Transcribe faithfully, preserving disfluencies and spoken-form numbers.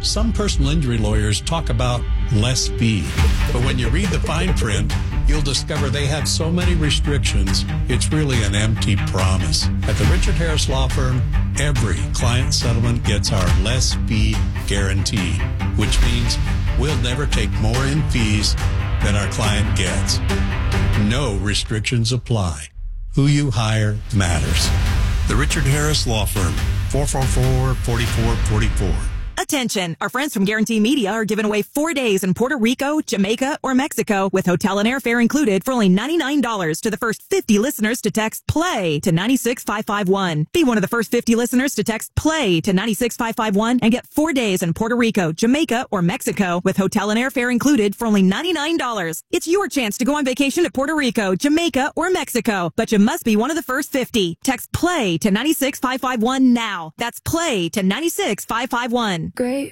Some personal injury lawyers talk about less fee, but when you read the fine print, you'll discover they have so many restrictions, it's really an empty promise. At the Richard Harris Law Firm, every client settlement gets our less fee guarantee, which means we'll never take more in fees than our client gets. No restrictions apply. Who you hire matters. The Richard Harris Law Firm, four four four, four four four four. Attention! Our friends from Guarantee Media are giving away four days in Puerto Rico, Jamaica, or Mexico with hotel and airfare included for only ninety-nine dollars to the first fifty listeners to text PLAY to nine six five five one. Be one of the first fifty listeners to text PLAY to nine six five five one and get four days in Puerto Rico, Jamaica, or Mexico with hotel and airfare included for only ninety-nine dollars. It's your chance to go on vacation to Puerto Rico, Jamaica, or Mexico, but you must be one of the first fifty. Text PLAY to nine six five five one now. That's PLAY to nine six five five one. Great